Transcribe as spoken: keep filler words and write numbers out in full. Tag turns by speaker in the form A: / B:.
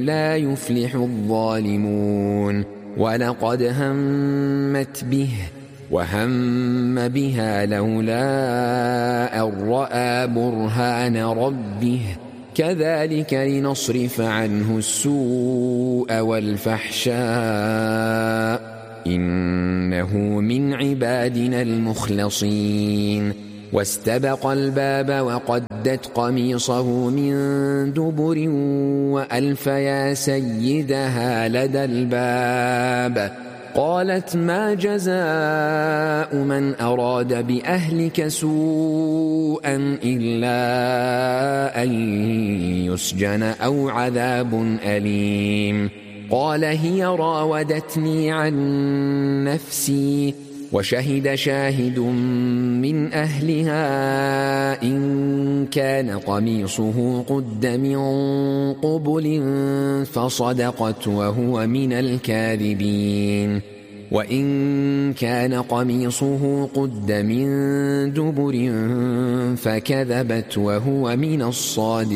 A: لا يفلح الظالمون ولقد همت به وهم بها لولا أن رأى برهان ربه كذلك لنصرف عنه السوء والفحشاء إنه من عبادنا المخلصين واستبق الباب وقدت قميصه من دبر وألف يا سيدها لدى الباب قالت ما جزاء من أراد بأهلك سوءا إلا أن يسجن أو عذاب أليم قال هي راودتني عن نفسي وشهد شاهد من أهلها إن كان قميصه قد من قبل فصدقت وهو من الكاذبين وإن كان قميصه قد من دبر فكذبت وهو من الصادقين